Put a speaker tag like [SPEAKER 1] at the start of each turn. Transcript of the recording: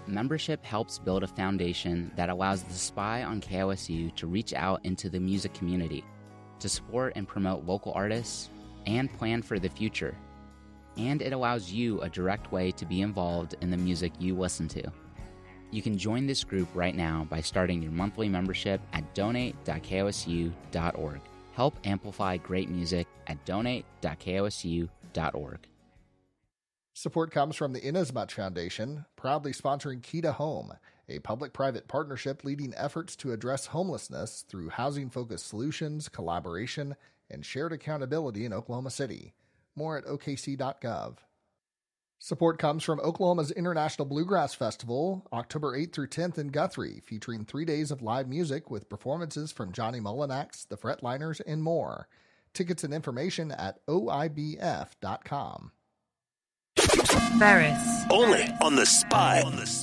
[SPEAKER 1] Membership helps build a foundation that allows the Spy on KOSU to reach out into the music community, to support and promote local artists, and plan for the future. And it allows you a direct way to be involved in the music you listen to. You can join this group right now by starting your monthly membership at donate.kosu.org. Help amplify great music at donate.kosu.org.
[SPEAKER 2] Support comes from the Inasmuch Foundation, proudly sponsoring Key to Home, a public-private partnership leading efforts to address homelessness through housing-focused solutions, collaboration, and shared accountability in Oklahoma City. More at okc.gov. Support comes from Oklahoma's International Bluegrass Festival, October 8th through 10th in Guthrie, featuring 3 days of live music with performances from Johnny Mullinax, the Fretliners, and more. Tickets and information at oibf.com.
[SPEAKER 3] Ferris.
[SPEAKER 4] Only on The Spy.